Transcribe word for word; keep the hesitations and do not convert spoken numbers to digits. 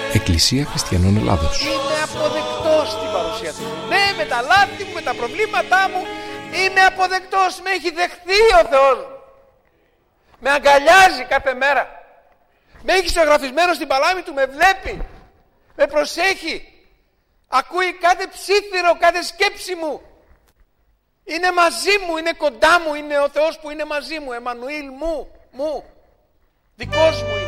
Εκκλησία Χριστιανών Ελλάδος. Είμαι αποδεκτός στην παρουσία του. Ναι, με τα λάθη μου, με τα προβλήματά μου, είμαι αποδεκτός. Με έχει δεχθεί ο Θεός. Με αγκαλιάζει κάθε μέρα. Με έχει ζωγραφισμένο στην παλάμη του, με βλέπει. Με προσέχει. Ακούει κάθε ψίθυρο, κάθε σκέψη μου. Είναι μαζί μου, είναι κοντά μου, είναι ο Θεός που είναι μαζί μου. Εμμανουήλ μου, μου. Δικός μου είναι.